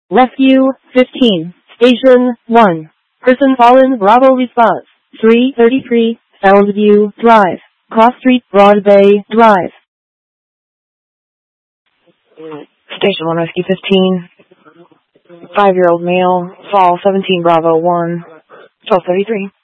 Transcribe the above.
Rescue 15. Station 1. Person fallen. Bravo response. 333 Soundview Drive. Cross Street, Broad Bay Drive. Station 1, Rescue 15. 5-year-old male. Fall 17 Bravo 1. 1233.